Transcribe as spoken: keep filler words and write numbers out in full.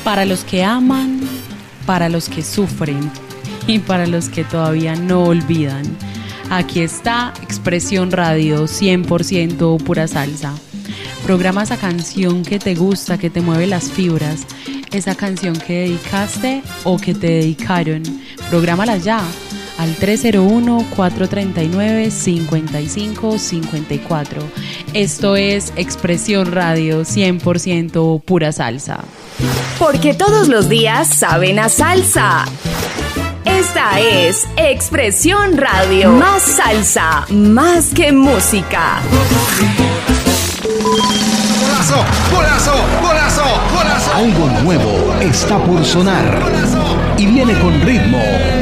Para los que aman, para los que sufren y para los que todavía no olvidan. Aquí está Expresión Radio, cien por ciento pura salsa. Programa esa canción que te gusta, que te mueve las fibras, esa canción que dedicaste o que te dedicaron. Prográmala ya al tres cero uno, cuatro tres nueve, cinco cinco cinco cuatro. Esto es Expresión Radio, cien por ciento pura salsa. Porque todos los días saben a salsa. Esta es Expresión Radio. Más salsa, más que música. ¡Golazo! ¡Golazo! ¡Golazo! ¡Golazo! Algo nuevo está por sonar y viene con ritmo.